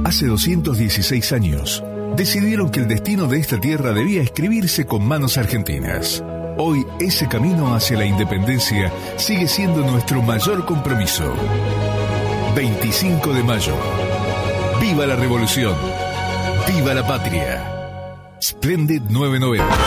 Hace 216 años, decidieron que el destino de esta tierra debía escribirse con manos argentinas. Hoy, ese camino hacia la independencia sigue siendo nuestro mayor compromiso. 25 de mayo. ¡Viva la revolución! ¡Viva la patria! Splendid 990.